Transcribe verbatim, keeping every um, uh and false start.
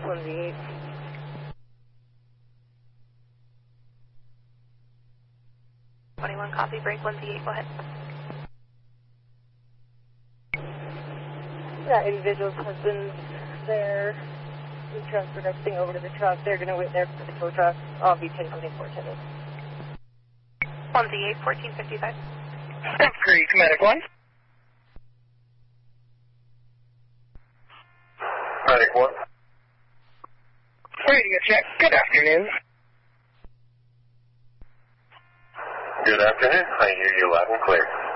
one Z eight. twenty-one, copy, break one Z eight, go ahead. That individual's husband's there. We transferred everything over to the truck. They're going to wait there for the tow truck. I'll be ten something four ten. one Z eight, fourteen fifty-five. Great, Medic one. Medic one. Radio check. Good afternoon. Good afternoon. I hear you loud and clear.